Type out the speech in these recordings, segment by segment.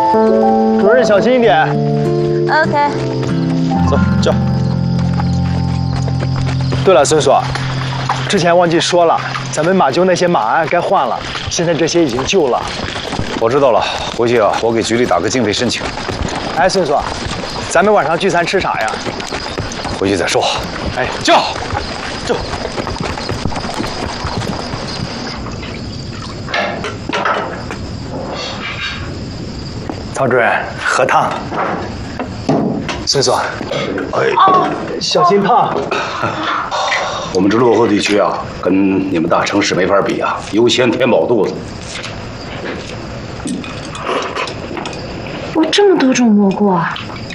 主任小心一点。 OK。 走，叫。对了，孙叔，之前忘记说了，咱们马厩那些马鞍该换了，现在这些已经旧了。 我知道了，回去啊，我给局里打个经费申请。 哎，孙叔，咱们晚上聚餐吃啥呀？ 回去再说。 哎，叫，叫。曹主任，喝汤。孙叔，哎，小心烫。 我们这落后地区啊，跟你们大城市没法比啊，有钱填饱肚子。 哇，这么多种蘑菇啊！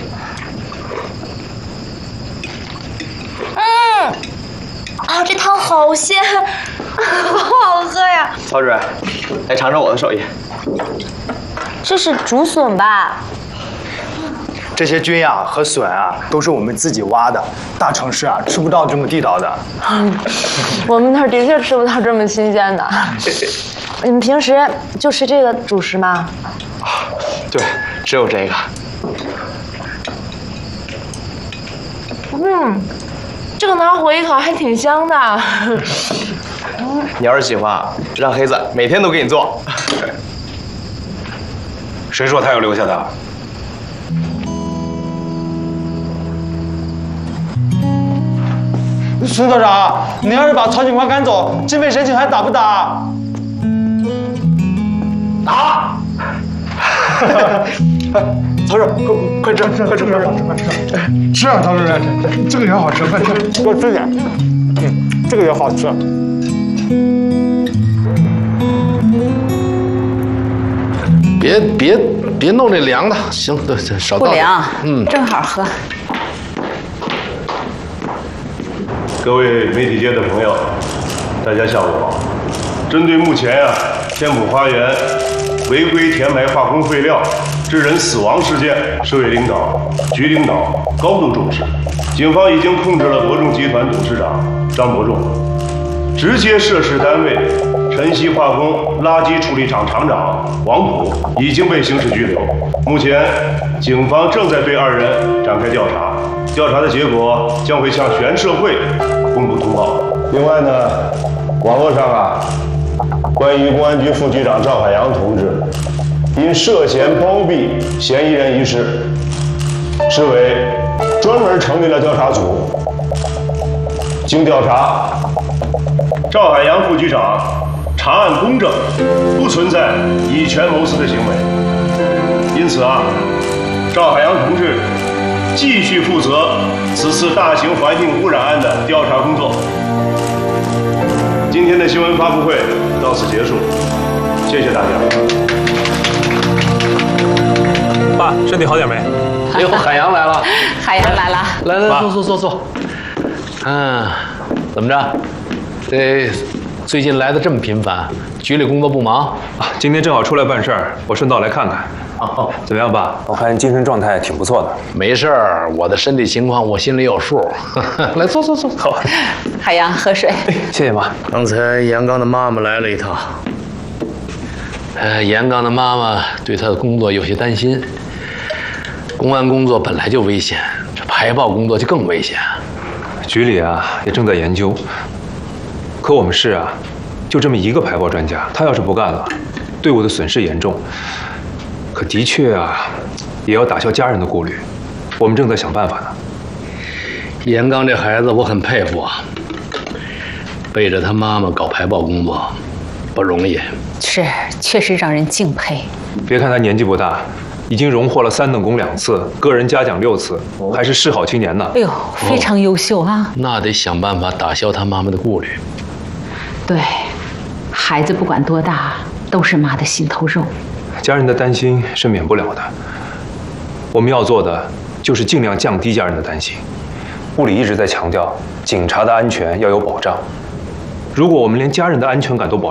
这汤好鲜，好好喝呀！ 曹主任，来尝尝我的手艺。 这是竹笋吧？ 这些菌呀和笋啊，都是我们自己挖的，大城市啊吃不到这么地道的。 我们那儿的确吃不到这么新鲜的。你们平时就吃这个主食吗？ 对，只有这个。 这个拿回一口还挺香的。 你要是喜欢，让黑子每天都给你做。 谁说他要留下的？ 孙所长，你要是把曹警官赶走，经费申请还打不打？ 打！曹主任，快吃，快吃，快吃！ 是啊，曹主任，这个也好吃，快吃， 多吃点。这个也好吃。 别弄这凉的，行，对，少倒点。 不凉，正好喝。 各位媒体界的朋友，大家下午好。针对目前天普花园违规填埋化工废料致人死亡事件，市委领导、局领导高度重视。警方已经控制了博众集团董事长张伯仲，直接涉事单位晨曦化工垃圾处理厂厂长王普已经被刑事拘留。目前，警方正在对二人展开调查，调查的结果将会向全社会公布通报。另外呢，网络上关于公安局副局长赵海洋同志因涉嫌包庇嫌疑人一事，市委专门成立了调查组。经调查，赵海洋副局长查案公正，不存在以权谋私的行为。因此赵海洋同志继续负责此次大型环境污染案的调查工作。今天的新闻发布会到此结束，谢谢大家。 爸，身体好点没？ 哎呦，海洋来了！ 海洋来了， 来，坐。怎么着？这最近来的这么频繁，局里工作不忙？ 今天正好出来办事儿，我顺道来看看。怎么样，爸？ 我看精神状态挺不错的。 没事儿，我的身体情况我心里有数。来，坐。 好。 海洋喝水。 谢谢妈。 刚才严刚的妈妈来了一趟。严刚的妈妈对他的工作有些担心。公安工作本来就危险，这排爆工作就更危险。 局里也正在研究，可我们市就这么一个排爆专家，他要是不干了，对我的损失严重。可的确也要打消家人的顾虑，我们正在想办法呢。 严刚这孩子我很佩服背着他妈妈搞排爆工作不容易。 是，确实让人敬佩。 别看他年纪不大，已经荣获了3等功2次，个人嘉奖6次，还是市好青年呢。 哎呦，非常优秀那得想办法打消他妈妈的顾虑。 对，孩子不管多大，都是妈的心头肉。 家人的担心是免不了的，我们要做的就是尽量降低家人的担心。部里一直在强调，警察的安全要有保障。如果我们连家人的安全感都保障